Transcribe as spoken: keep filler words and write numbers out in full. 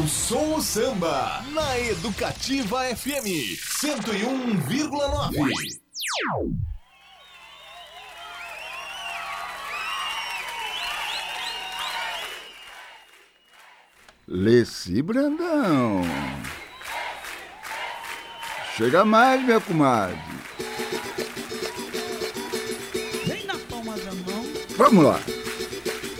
sou o samba, na Educativa F M cento e um vírgula nove. Leci Brandão. Chega mais, minha comadre. Vem na palma da mão. Vamos lá.